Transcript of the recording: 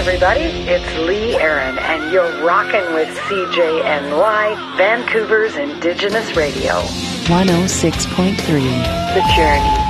everybody. It's Lee Aaron, and you're rocking with CJNY, Vancouver's Indigenous Radio. 106.3. The Journey.